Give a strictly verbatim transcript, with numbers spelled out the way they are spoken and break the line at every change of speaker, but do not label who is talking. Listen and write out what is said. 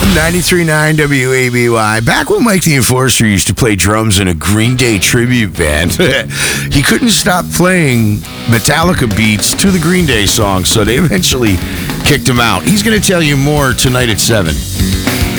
ninety-three point nine W A B Y. Back when Mike the Enforcer used to play drums in a Green Day tribute band, he couldn't stop playing Metallica beats to the Green Day song, so they eventually kicked him out. He's going to tell you more tonight at seven.